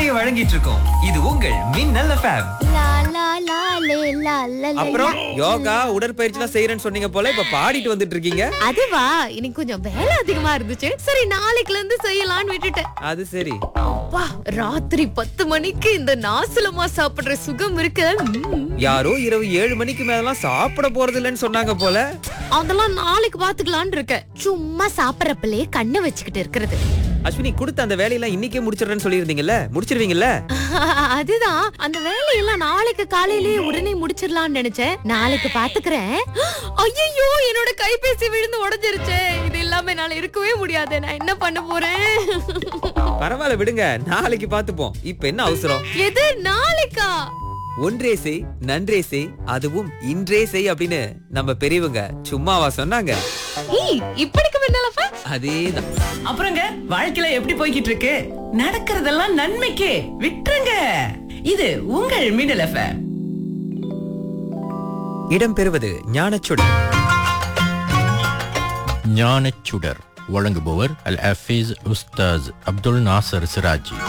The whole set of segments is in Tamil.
தொகுப்பையும் வழங்கிட்டு இருக்கோம். இது உங்கள் மின்னல் எஃப்எம். லா லா லா லே லா லா லே. அப்புறம் யோகா உடற்பயிற்சி எல்லாம் செய்யறேன்னு சொன்னீங்க போல, இப்ப பாடிட்டு வந்துட்டு இருக்கீங்க. அதுவா, இன்னைக்கு கொஞ்சம் வேலை அதிகமா இருந்துச்சு. சரி, நாளைக்குல இருந்து செய்யலாம்னு விட்டுட்டேன். அது சரி. அப்பா, ராத்திரி 10 மணிக்கு இந்த நாசலமா சாப்பிடுற சுகம் இருக்கு. யாரோ இரவு 7 மணிக்கு மேலாம் சாப்பிட போறது இல்லைன்னு சொன்னாங்க போல. அதெல்லாம் நாளைக்கு பாத்துக்கலாம்னு இருக்கேன். சும்மா சாப்பிடறப்பலே கண்ணை வச்சுக்கிட்டு இருக்கிறது. அஸ்வினி, கொடுத்த அந்த வேலையெல்லாம் இன்னைக்கே முடிச்சிடுறேன்னு சொல்லியிருந்தீங்கல்ல, முடிச்சிருவீங்கல்ல? அதுதான், அந்த வேலையெல்லாம் நாளைக்கு காலையிலேயே உடனே முடிச்சிடலாம்னு நினைச்சேன். நாளைக்கு பாத்துக்கிறேன். ஐயோ, என்னோட கைபேசி விழுந்து உடைஞ்சிருச்சே. இது இல்லாம என்னால இருக்கவே முடியாது. நான் என்ன பண்ண போறேன்? பரவாயில்ல, விடுங்க, நாளைக்கு பாத்துப்போம். இப்ப என்ன அவசரம்? எது நாளைக்கா? ஒன்றே செய் நன்றே செய், அதுவும் இன்றே செய் அப்படின்னு நம்ம பெரியவங்க சும்மாவா சொன்னாங்க? ஏய், இப்படிக்கு முன்னாலப்பா அதேதான். அப்புறங்க வாழ்க்கையில எப்படி போய்கிட்டு இருக்கு? நடக்கிறதெல்லாம் நன்மைக்கே, விட்டுருங்க. இது உங்கள் மின்னல் எஃப்எம். இடம்பெறுவது ஞானச்சுடர். ஞானச்சுடர் வழங்குபவர் அல் ஹஃபீஸ் உஸ்தாஸ் அப்துல் நாசர் சிராஜி.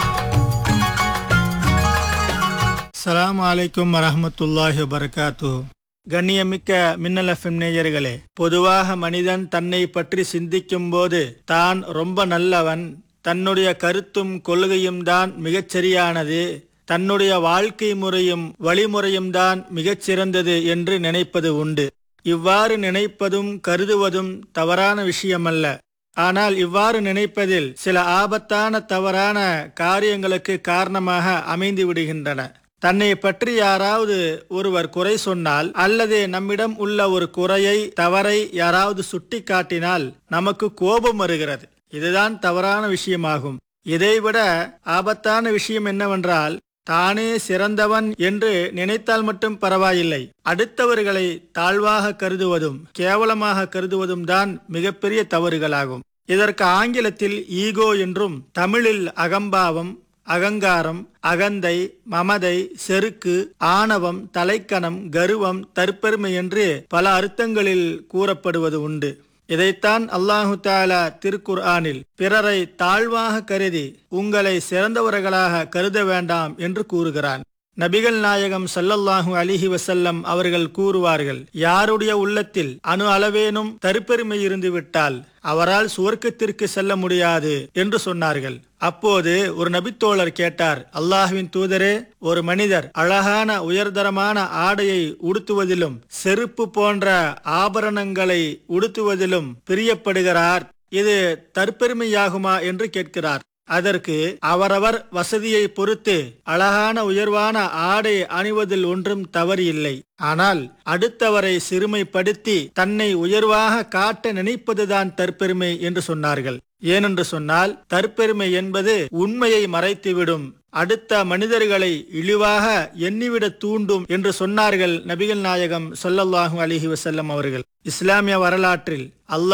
அஸ்ஸலாமு அலைக்கும் வரஹ்மத்துல்லாஹி வபரகாத்துஹு. கண்ணியமிக்க மின்னல் எஃப்எம் நேயர்களே, பொதுவாக மனிதன் தன்னை பற்றி சிந்திக்கும் போது தான் ரொம்ப நல்லவன், தன்னுடைய கருத்தும் கொள்கையும் தான் மிகச்சரியானது, தன்னுடைய வாழ்க்கை முறையும் வழிமுறையும் தான் மிகச்சிறந்தது என்று நினைப்பது உண்டு. இவ்வாறு நினைப்பதும் கருதுவதும் தவறான விஷயமல்ல. ஆனால் இவ்வாறு நினைப்பதில் சில ஆபத்தான தவறான காரியங்களுக்கு காரணமாக அமைந்து விடுகின்றன. தன்னை பற்றி யாராவது ஒருவர் குறை சொன்னால் அல்லது நம்மிடம் உள்ள ஒரு குறையை தவறை யாராவது சுட்டி காட்டினால் நமக்கு கோபம் வருகிறது. இதுதான் தவறான விஷயமாகும். இதைவிட ஆபத்தான விஷயம் என்னவென்றால், தானே சிறந்தவன் என்று நினைத்தால் மட்டும் பரவாயில்லை, அடுத்தவர்களை தாழ்வாக கருதுவதும் கேவலமாக கருதுவதும் தான் மிகப்பெரிய தவறுகளாகும். இதற்கு ஆங்கிலத்தில் ஈகோ என்றும், தமிழில் அகம்பாவம், அகங்காரம், அகந்தை, மமதை, செருக்கு, ஆணவம், தலைக்கணம், கர்வம், தற்பெருமை என்று பல அர்த்தங்களில் கூறப்படுவது உண்டு. இதைத்தான் அல்லாஹு தஆலா திருக்குர்ஆனில் பிறரை தாழ்வாக கருதி உங்களை சிறந்தவர்களாக கருத வேண்டாம் என்று கூறுகிறான். நபிகள் நாயகம் ஸல்லல்லாஹு அலைஹி வஸல்லம் அவர்கள் கூறுவார்கள், யாருடைய உள்ளத்தில் அணு அளவேனும் தற்பெருமை இருந்து விட்டால் அவரால் சுவர்க்கத்திற்கு செல்ல முடியாது என்று சொன்னார்கள். அப்போது ஒரு நபித்தோழர் கேட்டார், அல்லாஹ்வின் தூதரே, ஒரு மனிதர் அழகான உயர்தரமான ஆடையை உடுத்துவதிலும் செருப்பு போன்ற ஆபரணங்களை உடுத்துவதிலும் பிரியப்படுகிறார், இது தற்பெருமையாகுமா என்று கேட்கிறார். அதற்கு அவரவர் வசதியை பொறுத்து அழகான உயர்வான ஆடை அணிவதில் ஒன்றும் தவறு இல்லை. ஆனால் அடுத்தவரை சிறுமைப்படுத்தி தன்னை உயர்வாக காட்ட நினைப்பதுதான் தற்பெருமை என்று சொன்னார்கள். ஏனென்று சொன்னால், தற்பெருமை என்பது உண்மையை மறைத்துவிடும், அடுத்த மனிதர்களை இழிவாக எண்ணிவிட தூண்டும் என்று சொன்னார்கள் நபிகள் நாயகம் ஸல்லல்லாஹு அலைஹி வஸல்லம் அவர்கள். இஸ்லாமிய வரலாற்றில் அல்லாஹ்